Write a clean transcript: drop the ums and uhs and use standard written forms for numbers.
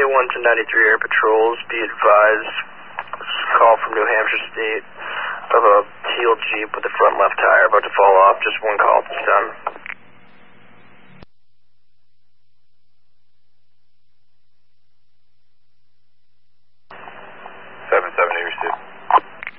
1 to 93 Air Patrols, be advised, call from New Hampshire State of a teal Jeep with the front left tire about to fall off. Just one call at this time.